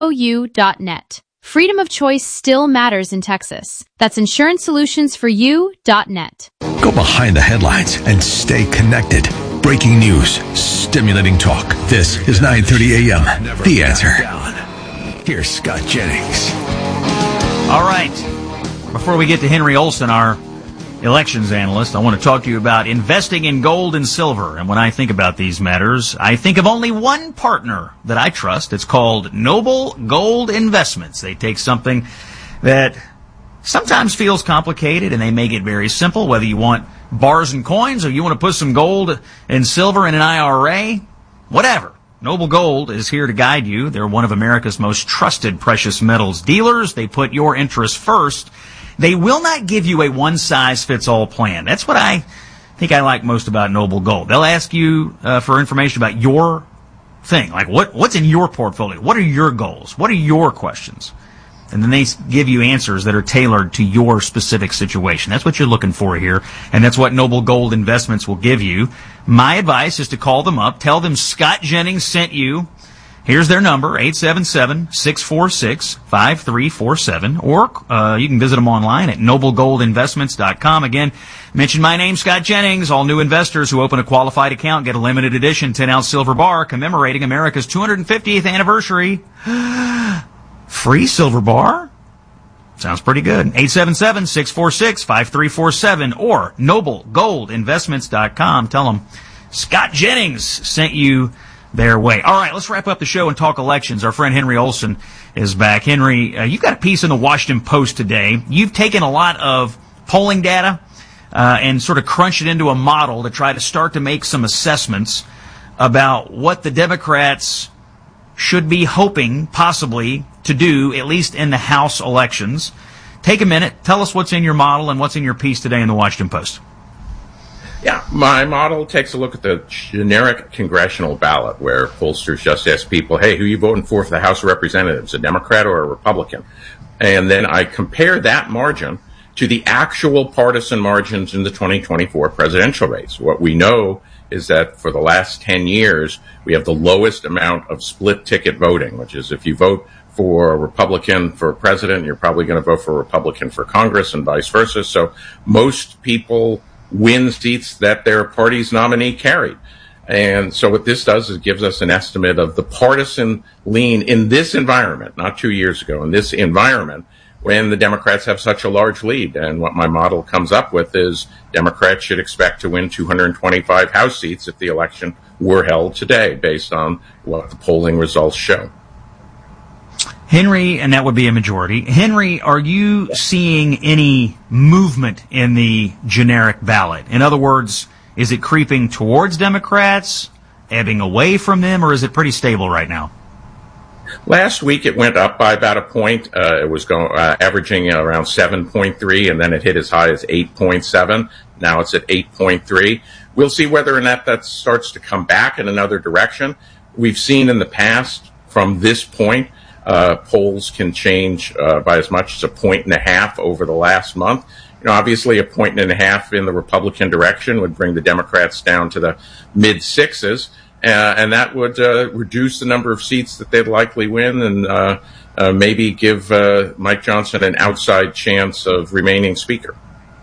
InsuranceSolutions4You.net. Freedom of choice still matters in Texas. That's InsuranceSolutions4You.net. Go behind the headlines and stay connected. Breaking news, stimulating talk. This is 9:30 a.m. The Answer. Here's Scott Jennings. All right. Before we get to Henry Olsen, our elections analyst, I want to talk to you about investing in gold and silver. And when I think about these matters, I think of only one partner that I trust. It's called Noble Gold Investments. They take something that sometimes feels complicated and they make it very simple, whether you want bars and coins or you want to put some gold and silver in an IRA, whatever. Noble Gold is here to guide you. They're one of America's most trusted precious metals dealers. They put your interests first. They will not give you a one-size-fits-all plan. That's what I think I like most about Noble Gold. They'll ask you for information about your thing, like what's in your portfolio? What are your goals? What are your questions? And then they give you answers that are tailored to your specific situation. That's what you're looking for here, and that's what Noble Gold Investments will give you. My advice is to call them up, tell them Scott Jennings sent you. Here's their number, 877-646-5347, or you can visit them online at noblegoldinvestments.com. Again, mention my name, Scott Jennings. All new investors who open a qualified account get a limited edition 10-ounce silver bar commemorating America's 250th anniversary. Free silver bar? Sounds pretty good. 877-646-5347 or noblegoldinvestments.com. Tell them Scott Jennings sent you their way. All right, let's wrap up the show and talk elections. Our friend Henry Olsen is back. Henry, you've got a piece in the Washington Post today. You've taken a lot of polling data and sort of crunched it into a model to try to start to make some assessments about what the Democrats should be hoping possibly to do, at least in the House elections. Take a minute. Tell us what's in your model and what's in your piece today in the Washington Post. Yeah, my model takes a look at the generic congressional ballot where pollsters just ask people, hey, who are you voting for the House of Representatives, a Democrat or a Republican? And then I compare that margin to the actual partisan margins in the 2024 presidential race. What we know is that for the last 10 years, we have the lowest amount of split ticket voting, which is if you vote for a Republican for president, you're probably going to vote for a Republican for Congress and vice versa. So most people win seats that their party's nominee carried. And so what this does is it gives us an estimate of the partisan lean in this environment, not 2 years ago, in this environment, when the Democrats have such a large lead. And what my model comes up with is Democrats should expect to win 225 House seats if the election were held today, based on what the polling results show. Henry, and that would be a majority. Henry, are you seeing any movement in the generic ballot? In other words, is it creeping towards Democrats, ebbing away from them, or is it pretty stable right now? Last week it went up by about a point. It was averaging around 7.3, and then it hit as high as 8.7. Now it's at 8.3. We'll see whether or not that starts to come back in another direction. We've seen in the past from this point, polls can change by as much as 1.5 points over the last month. You know, obviously 1.5 points in the Republican direction would bring the Democrats down to the mid sixes, and that would reduce the number of seats that they'd likely win and maybe give Mike Johnson an outside chance of remaining Speaker.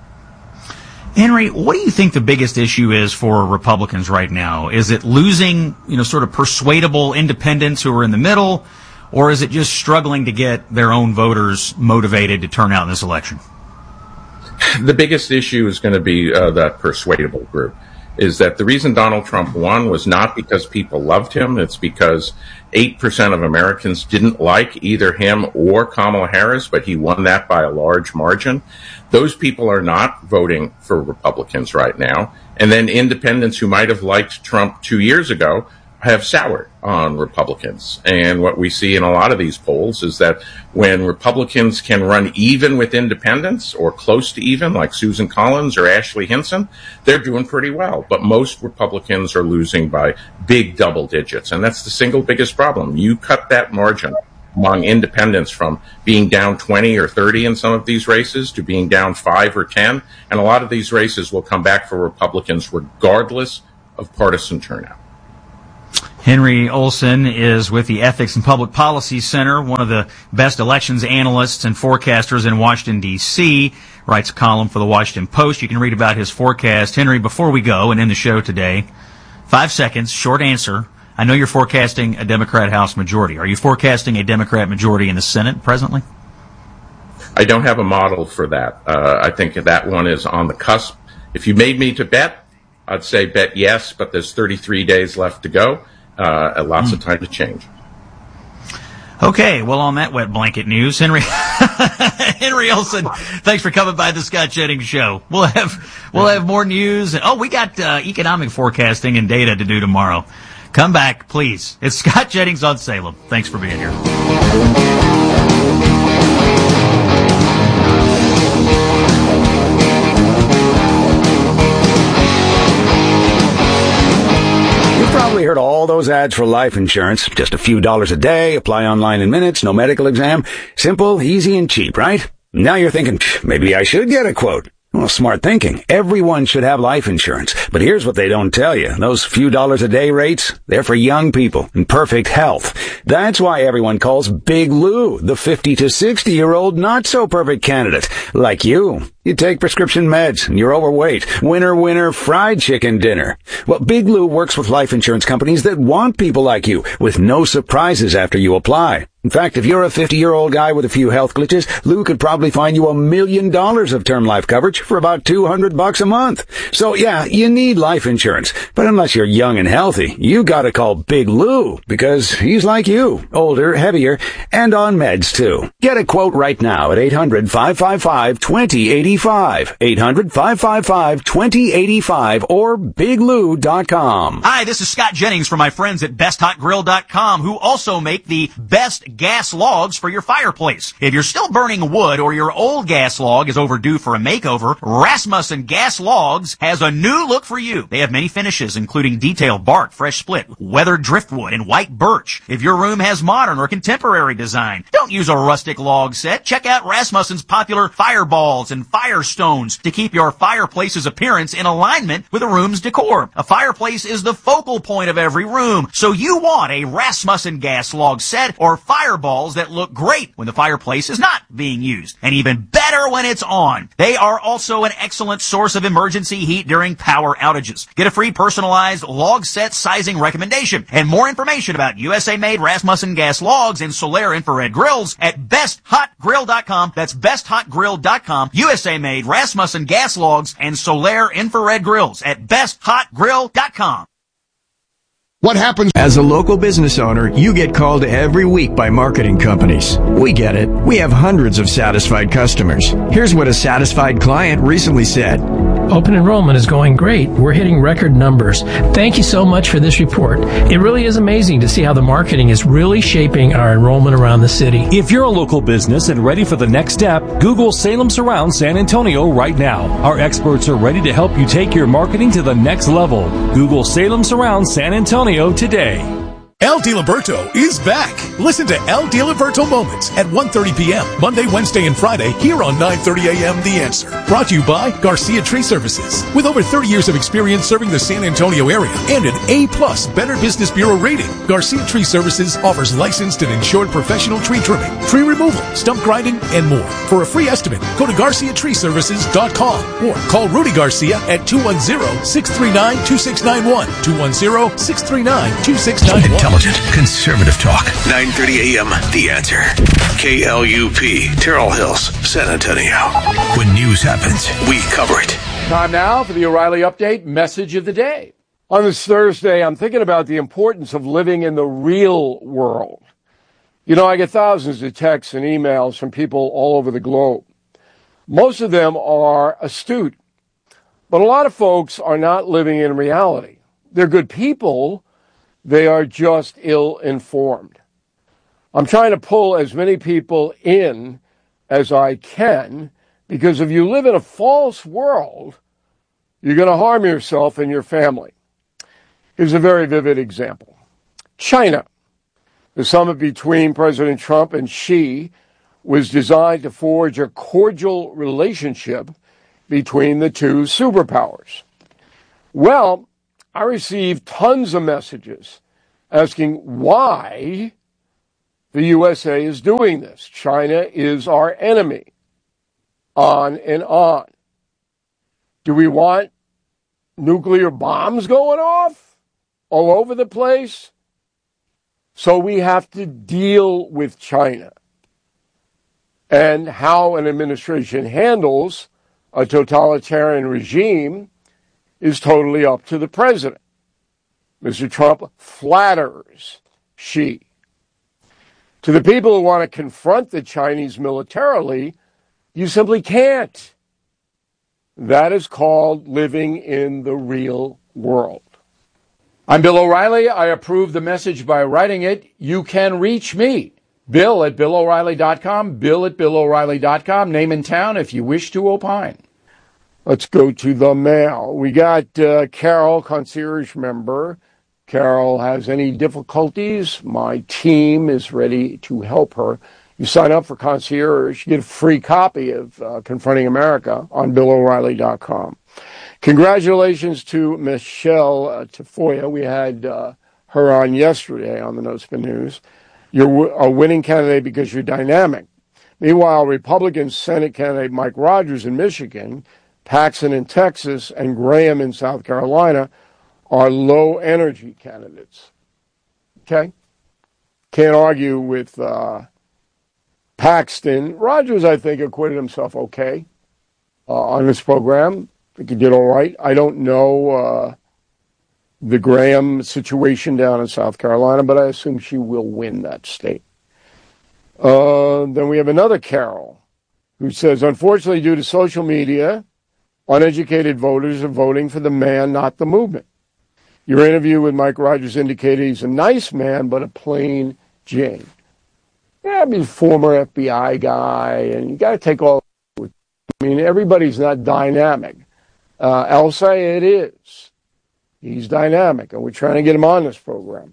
Henry, what do you think the biggest issue is for Republicans right now? Is it losing, sort of persuadable independents who are in the middle, or is it just struggling to get their own voters motivated to turn out in this election? The biggest issue is going to be that persuadable group. Is that the reason Donald Trump won was not because people loved him. It's because 8% of Americans didn't like either him or Kamala Harris, but he won that by a large margin. Those people are not voting for Republicans right now. And then independents who might have liked Trump 2 years ago have soured on Republicans. And what we see in a lot of these polls is that when Republicans can run even with independents or close to even, like Susan Collins or Ashley Hinson, they're doing pretty well. But most Republicans are losing by big double digits. And that's the single biggest problem. You cut that margin among independents from being down 20 or 30 in some of these races to being down 5 or 10. And a lot of these races will come back for Republicans regardless of partisan turnout. Henry Olsen is with the Ethics and Public Policy Center, one of the best elections analysts and forecasters in Washington, D.C., writes a column for the Washington Post. You can read about his forecast. Henry, before we go and end the show today, 5 seconds, short answer. I know you're forecasting a Democrat House majority. Are you forecasting a Democrat majority in the Senate presently? I don't have a model for that. I think that one is on the cusp. If you made me to bet, I'd say bet yes, but there's 33 days left to go. Lots of time to change. Okay, well, on that wet blanket news, Henry Olsen, thanks for coming by the Scott Jennings Show. We'll have more news. We got economic forecasting and data to do tomorrow. Come back, please. It's Scott Jennings on Salem. Thanks for being here. Probably heard all those ads for life insurance. Just a few dollars a day, apply online in minutes, no medical exam. Simple, easy, and cheap, right? Now you're thinking, maybe I should get a quote. Well, smart thinking. Everyone should have life insurance. But here's what they don't tell you. Those few dollars a day rates, they're for young people in perfect health. That's why everyone calls Big Lou the 50 to 60-year-old not-so-perfect candidate. Like you. You take prescription meds and you're overweight. Winner, winner, fried chicken dinner. Well, Big Lou works with life insurance companies that want people like you with no surprises after you apply. In fact, if you're a 50-year-old guy with a few health glitches, Lou could probably find you $1 million of term life coverage for about $200 a month. So yeah, you need life insurance. But unless you're young and healthy, you gotta call Big Lou because he's like you, older, heavier, and on meds too. Get a quote right now at 800-555-2085. 800-555-2085 or biglou.com. Hi, this is Scott Jennings from my friends at besthotgrill.com, who also make the best gas logs for your fireplace. If you're still burning wood or your old gas log is overdue for a makeover, Rasmussen Gas Logs has a new look for you. They have many finishes, including detailed bark, fresh split, weathered driftwood, and white birch. If your room has modern or contemporary design, don't use a rustic log set. Check out Rasmussen's popular fireballs and firestones to keep your fireplace's appearance in alignment with a room's decor. A fireplace is the focal point of every room, so you want a Rasmussen Gas Log set or fireballs that look great when the fireplace is not being used, and even better when it's on. They are also an excellent source of emergency heat during power outages. Get a free personalized log set sizing recommendation and more information about USA-made Rasmussen Gas Logs and Solaire infrared grills at besthotgrill.com. That's besthotgrill.com. USA-made Rasmussen Gas Logs and Solaire infrared grills at besthotgrill.com. What happens? As a local business owner, you get called every week by marketing companies. We get it. We have hundreds of satisfied customers. Here's what a satisfied client recently said. Open enrollment is going great. We're hitting record numbers. Thank you so much for this report. It really is amazing to see how the marketing is really shaping our enrollment around the city. If you're a local business and ready for the next step, Google Salem Surround San Antonio right now. Our experts are ready to help you take your marketing to the next level. Google Salem Surround San Antonio today. El DiLiberto is back. Listen to El DiLiberto Moments at 1:30 p.m. Monday, Wednesday, and Friday here on 9:30 a.m. The Answer. Brought to you by Garcia Tree Services. With over 30 years of experience serving the San Antonio area and an A+ Better Business Bureau rating, Garcia Tree Services offers licensed and insured professional tree trimming, tree removal, stump grinding, and more. For a free estimate, go to GarciaTreeServices.com or call Rudy Garcia at 210-639-2691. 210-639-2691. Intelligent, conservative talk. 9:30 a.m. The Answer. KLUP, Terrell Hills, San Antonio. When news happens, we cover it. Time now for the O'Reilly Update Message of the Day. On this Thursday, I'm thinking about the importance of living in the real world. You know, I get thousands of texts and emails from people all over the globe. Most of them are astute, but a lot of folks are not living in reality. They're good people. They are just ill-informed. I'm trying to pull as many people in as I can, because if you live in a false world, you're going to harm yourself and your family. Here's a very vivid example. China. The summit between President Trump and Xi was designed to forge a cordial relationship between the two superpowers. Well, I received tons of messages asking why the USA is doing this. China is our enemy. On and on. Do we want nuclear bombs going off all over the place? So we have to deal with China. And how an administration handles a totalitarian regime is totally up to the president. Mr. Trump flatters Xi. To the people who want to confront the Chinese militarily, you simply can't. That is called living in the real world. I'm Bill O'Reilly. I approve the message by writing it. You can reach me, Bill at BillO'Reilly.com, Bill at BillO'Reilly.com, name and town if you wish to opine. Let's go to the mail. We got Carol, concierge member. Carol has any difficulties? My team is ready to help her. You sign up for concierge, you get a free copy of Confronting America on BillO'Reilly.com. Congratulations to Michelle Tafoya. We had her on yesterday on the No Spin News. You're a winning candidate because you're dynamic. Meanwhile, Republican Senate candidate Mike Rogers in Michigan, Paxton in Texas, and Graham in South Carolina are low-energy candidates. Okay? Can't argue with Paxton. Rogers, I think, acquitted himself okay on this program. I think he did all right. I don't know the Graham situation down in South Carolina, but I assume she will win that state. Then we have another Carol who says, unfortunately, due to social media, uneducated voters are voting for the man, not the movement. Your interview with Mike Rogers indicated he's a nice man, but a plain Jane. Yeah, I mean, former FBI guy, and you got to take all. I mean, everybody's not dynamic. El Sayed is. He's dynamic, and we're trying to get him on this program.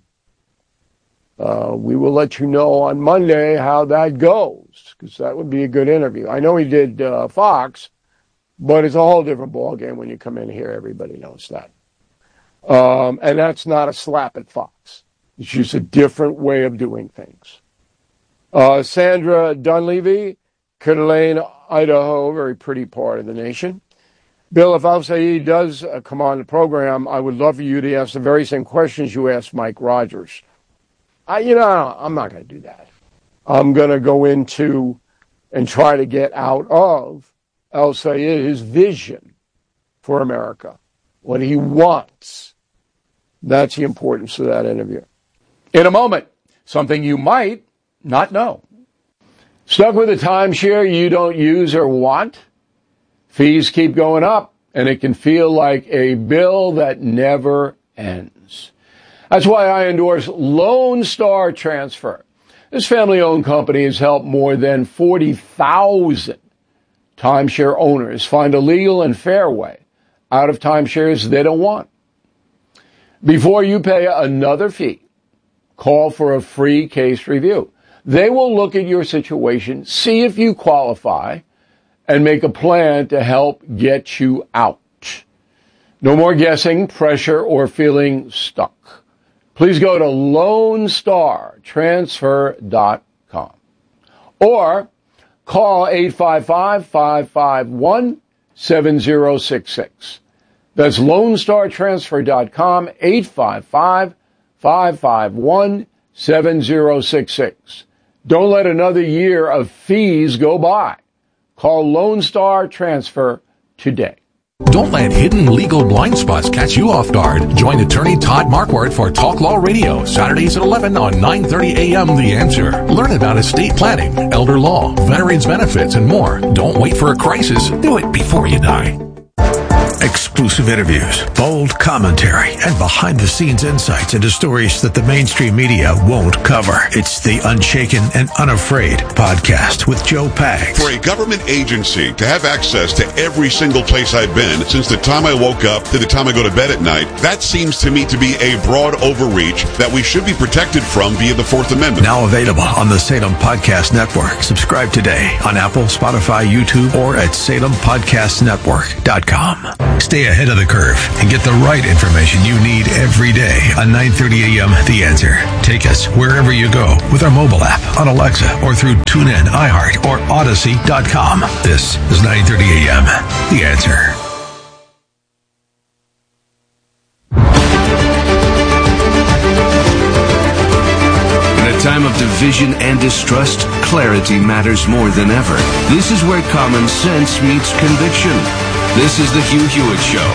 We will let you know on Monday how that goes, because that would be a good interview. I know he did Fox, but it's a whole different ballgame when you come in here. Everybody knows that. And that's not a slap at Fox. It's just a different way of doing things. Sandra Dunleavy, Coeur d'Alene, Idaho, very pretty part of the nation. Bill, if Al-Sayed does come on the program, I would love for you to ask the very same questions you asked Mike Rogers. I'm not going to do that. I'm going to go into and try to get out of Al-Sayed his vision for America, what he wants. That's the importance of that interview. In a moment, something you might not know. Stuck with a timeshare you don't use or want? Fees keep going up, and it can feel like a bill that never ends. That's why I endorse Lone Star Transfer. This family-owned company has helped more than 40,000 timeshare owners find a legal and fair way out of timeshares they don't want. Before you pay another fee, call for a free case review. They will look at your situation, see if you qualify, and make a plan to help get you out. No more guessing, pressure, or feeling stuck. Please go to LoneStarTransfer.com or call 855-551-7066. That's LoneStarTransfer.com, 855-551-7066. Don't let another year of fees go by. Call Lone Star Transfer today. Don't let hidden legal blind spots catch you off guard. Join attorney Todd Marquardt for Talk Law Radio, Saturdays at 11 on 9:30 a.m. The Answer. Learn about estate planning, elder law, veterans benefits, and more. Don't wait for a crisis. Do it before you die. Exclusive interviews, bold commentary, and behind-the-scenes insights into stories that the mainstream media won't cover. It's the Unshaken and Unafraid podcast with Joe Pags. For a government agency to have access to every single place I've been since the time I woke up to the time I go to bed at night, that seems to me to be a broad overreach that we should be protected from via the Fourth Amendment. Now available on the Salem Podcast Network. Subscribe today on Apple, Spotify, YouTube, or at SalemPodcastNetwork.com. Stay ahead of the curve and get the right information you need every day on 9:30 a.m. The Answer. Take us wherever you go with our mobile app, on Alexa, or through TuneIn, iHeart, or Odyssey.com. This is 9:30 a.m. The Answer. In a time of division and distrust, clarity matters more than ever. This is where common sense meets conviction. This is the Hugh Hewitt Show.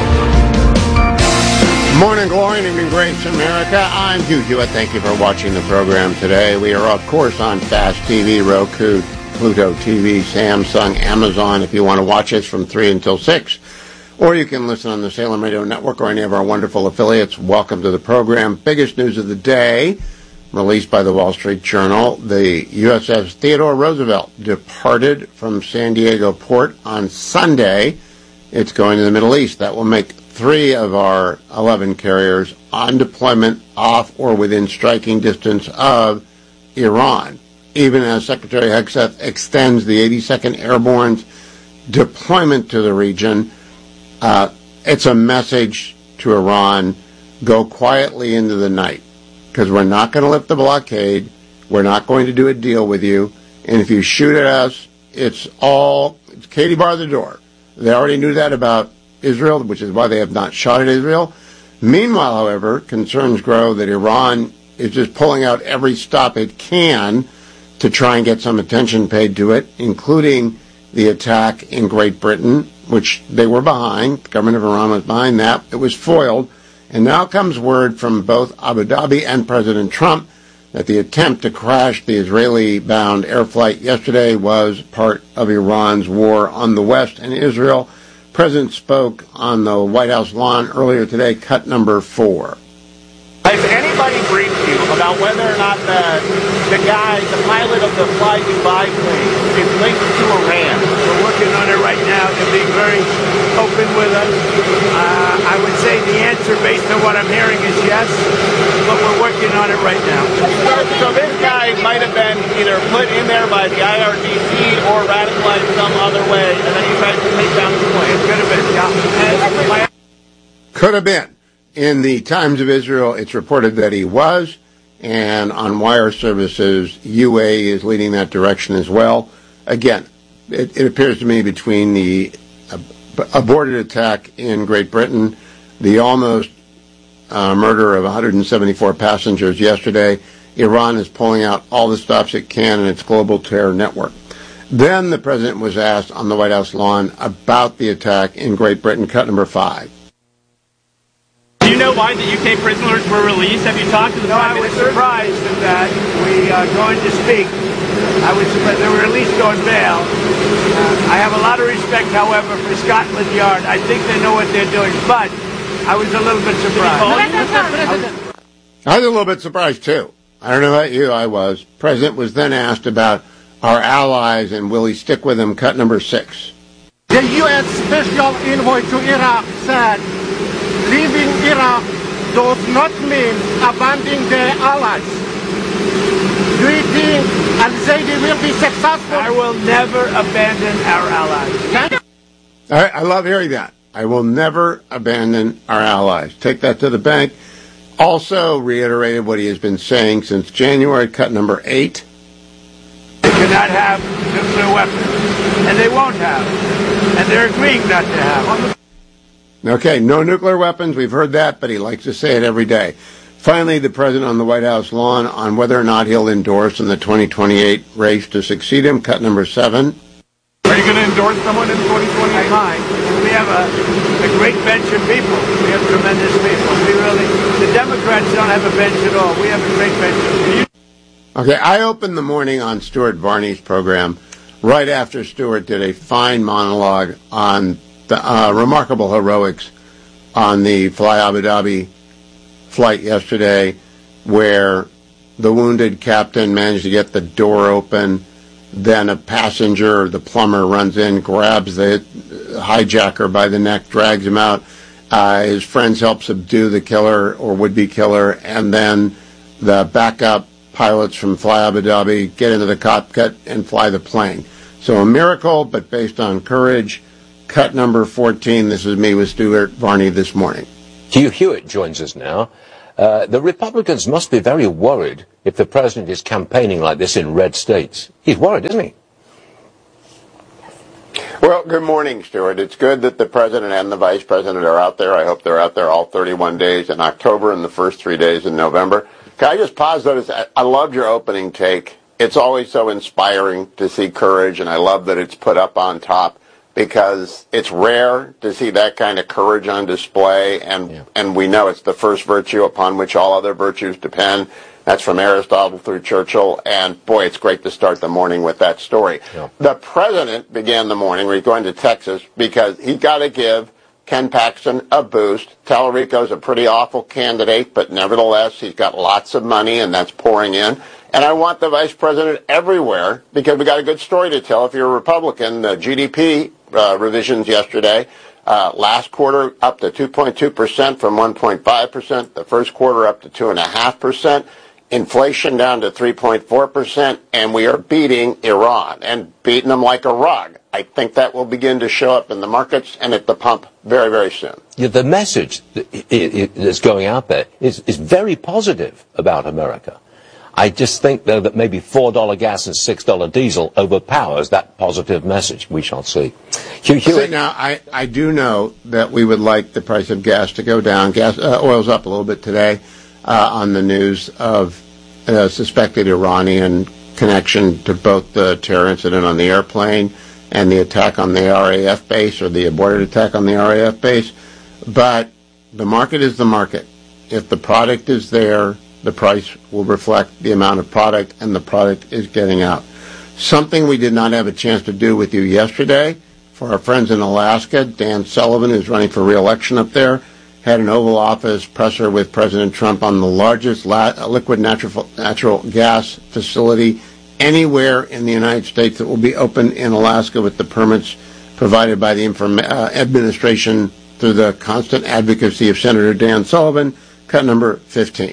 Morning glory and evening grace, America. I'm Hugh Hewitt. Thank you for watching the program today. We are, of course, on Fast TV, Roku, Pluto TV, Samsung, Amazon, if you want to watch us from 3 until 6. Or you can listen on the Salem Radio Network or any of our wonderful affiliates. Welcome to the program. Biggest news of the day, released by the Wall Street Journal. The USS Theodore Roosevelt departed from San Diego port on Sunday. It's going to the Middle East. That will make 3 of our 11 carriers on deployment off or within striking distance of Iran. Even as Secretary Hegseth extends the 82nd Airborne's deployment to the region, it's a message to Iran: go quietly into the night, because we're not going to lift the blockade. We're not going to do a deal with you. And if you shoot at us, it's Katie bar the door. They already knew that about Israel, which is why they have not shot at Israel. Meanwhile, however, concerns grow that Iran is just pulling out every stop it can to try and get some attention paid to it, including the attack in Great Britain, which they were behind. The government of Iran was behind that. It was foiled. And now comes word from both Abu Dhabi and President Trump that the attempt to crash the Israeli-bound air flight yesterday was part of Iran's war on the West and Israel. The President spoke on the White House lawn earlier today, cut number 4. Has anybody briefed you about whether or not the pilot of the Fly Dubai plane is linked to Iran? We're working on it right now. They're being very open with us. I would say the answer, based on what I'm hearing, is yes, but we're working on it right now. So this guy might have been either put in there by the IRGC or radicalized some other way, and then he tried to take down the plane. Could have been, yeah. Could have been. In the Times of Israel, it's reported that he was, and on wire services, UA is leading that direction as well. Again, it appears to me between the aborted attack in Great Britain, the almost murder of 174 passengers yesterday, Iran is pulling out all the stops it can in its global terror network. Then the president was asked on the White House lawn about the attack in Great Britain, cut number 5. Do you know why the UK prisoners were released? Have you talked to the Prime Minister? I was surprised at that. We are going to speak. I was surprised. They were released on bail. I have a lot of respect, however, for Scotland Yard. I think they know what they're doing, but I was a little bit surprised. I was a little bit surprised, too. I don't know about you, I was. President was then asked about our allies and will he stick with them, cut number 6. The U.S. Special Envoy to Iraq said, leaving Iraq does not mean abandoning their allies. Do you think Al-Zaidi will be successful? I will never abandon our allies. All right, I love hearing that. I will never abandon our allies. Take that to the bank. Also reiterated what he has been saying since January, cut number 8. They cannot have nuclear weapons, and they won't have, and they're agreeing not to have. Okay, no nuclear weapons. We've heard that, but he likes to say it every day. Finally, the president on the White House lawn on whether or not he'll endorse in the 2028 race to succeed him, cut number 7. Are you going to endorse someone in 2028? We have a great bench of people. We have tremendous people. The Democrats don't have a bench at all. We have a great bench of people. Okay, I opened the morning on Stuart Varney's program right after Stuart did a fine monologue on the remarkable heroics on the Fly Abu Dhabi flight yesterday, where the wounded captain managed to get the door open. Then a passenger, the plumber, runs in, grabs the hijacker by the neck, drags him out. His friends help subdue the killer or would-be killer, and then the backup pilots from Fly Abu Dhabi get into the cockpit and fly the plane. So a miracle, but based on courage. cut number 14. This is me with Stuart Varney this morning. Hugh Hewitt joins us now. The Republicans must be very worried if the president is campaigning like this in red states. He's worried, isn't he? Well, good morning, Stuart. It's good that the president and the vice president are out there. I hope they're out there all 31 days in October and the first 3 days in November. Can I just pause those? I loved your opening take. It's always so inspiring to see courage, and I love that it's put up on top because it's rare to see that kind of courage on display, and we know it's the first virtue upon which all other virtues depend. That's from Aristotle through Churchill, and boy, it's great to start the morning with that story. Yeah. The president began the morning, we're going to Texas, because he's got to give Ken Paxton a boost. Tallarico's a pretty awful candidate, but nevertheless, he's got lots of money, and that's pouring in. And I want the vice president everywhere, because we got a good story to tell. If you're a Republican, the GDP revisions yesterday, last quarter up to 2.2% from 1.5%, the first quarter up to 2.5%. Inflation down to 3.4%, and we are beating Iran and beating them like a rug. I think that will begin to show up in the markets and at the pump very, very soon. Yeah, the message that's going out there is very positive about America. I just think, though, that maybe $4 gas and $6 diesel overpowers that positive message. We shall see. Now, I do know that we would like the price of gas to go down. Oil's up a little bit today. On the news of suspected Iranian connection to both the terror incident on the airplane and the attack on the RAF base, or the aborted attack on the RAF base. But the market is the market. If the product is there, the price will reflect the amount of product, and the product is getting out. Something we did not have a chance to do with you yesterday, for our friends in Alaska, Dan Sullivan, who's running for re-election up there, had an Oval Office presser with President Trump on the largest liquid natural gas facility anywhere in the United States that will be open in Alaska with the permits provided by the administration through the constant advocacy of Senator Dan Sullivan. Cut number 15.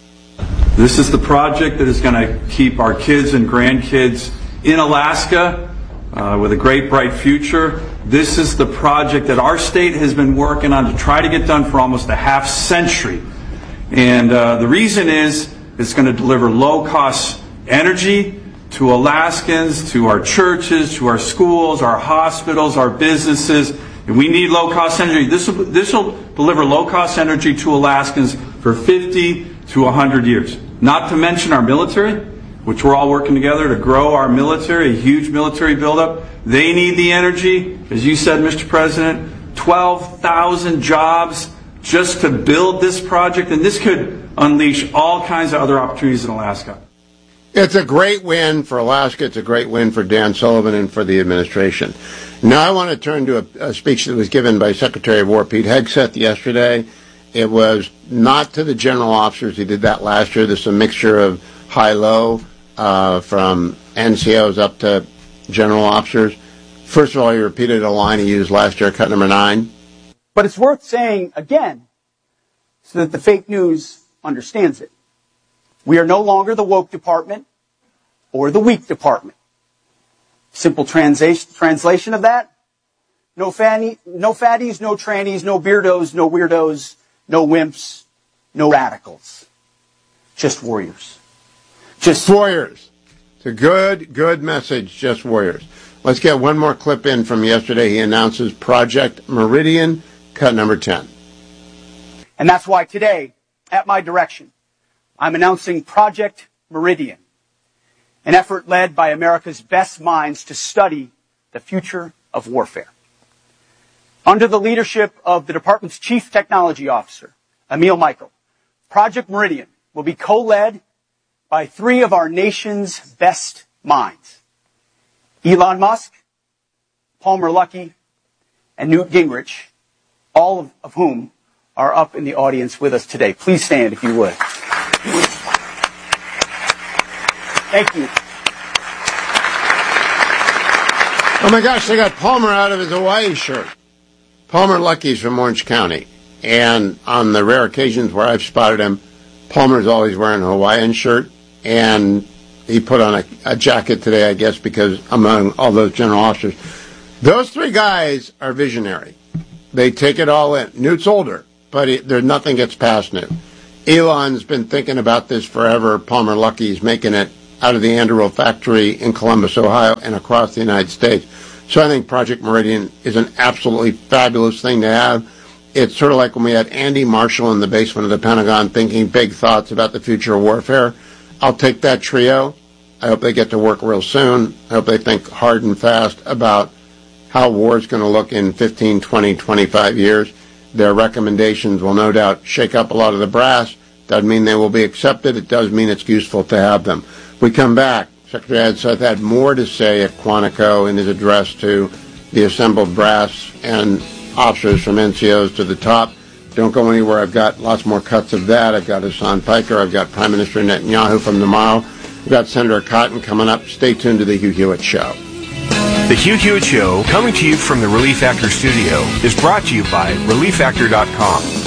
This is the project that is going to keep our kids and grandkids in Alaska with a great, bright future. This is the project that our state has been working on to try to get done for almost a half century. And the reason is it's going to deliver low-cost energy to Alaskans, to our churches, to our schools, our hospitals, our businesses. And we need low-cost energy. This will deliver low-cost energy to Alaskans for 50 to 100 years. Not to mention our military, which we're all working together to grow our military, a huge military buildup. They need the energy. As you said, Mr. President, 12,000 jobs just to build this project, and this could unleash all kinds of other opportunities in Alaska. It's a great win for Alaska. It's a great win for Dan Sullivan and for the administration. Now I want to turn to a speech that was given by Secretary of War Pete Hegseth yesterday. It was not to the general officers. He did that last year. There's a mixture of high-low from NCOs up to general officers. First of all, he repeated a line he used last year, cut number 9. But it's worth saying again so that the fake news understands it. We are no longer the woke department or the weak department. Simple translation of that: no fatties, no trannies, no beardos, no weirdos, no wimps, no radicals. Just warriors. Just warriors. It's a good message, just warriors. Let's get one more clip in from yesterday. He announces Project Meridian, cut number 10. And that's why today, at my direction, I'm announcing Project Meridian, an effort led by America's best minds to study the future of warfare. Under the leadership of the department's Chief Technology Officer, Emil Michael, Project Meridian will be co-led by 3 of our nation's best minds: Elon Musk, Palmer Luckey, and Newt Gingrich, all of whom are up in the audience with us today. Please stand if you would. Thank you. Oh my gosh, they got Palmer out of his Hawaii shirt. Palmer Luckey's from Orange County, and on the rare occasions where I've spotted him, Palmer's always wearing a Hawaiian shirt, and he put on a jacket today, I guess, because among all those general officers. Those three guys are visionary. They take it all in. Newt's older, but nothing gets past Newt. Elon's been thinking about this forever. Palmer Luckey's making it out of the Anduril factory in Columbus, Ohio, and across the United States. So I think Project Meridian is an absolutely fabulous thing to have. It's sort of like when we had Andy Marshall in the basement of the Pentagon thinking big thoughts about the future of warfare. I'll take that trio. I hope they get to work real soon. I hope they think hard and fast about how war is going to look in 15, 20, 25 years. Their recommendations will no doubt shake up a lot of the brass. Doesn't mean they will be accepted. It does mean it's useful to have them. We come back. Secretary Ed Seth had more to say at Quantico in his address to the assembled brass and officers from NCOs to the top. Don't go anywhere. I've got lots more cuts of that. I've got Hassan Piker. I've got Prime Minister Netanyahu from tomorrow. We've got Senator Cotton coming up. Stay tuned to the Hugh Hewitt Show. The Hugh Hewitt Show, coming to you from the Relief Factor studio, is brought to you by ReliefFactor.com.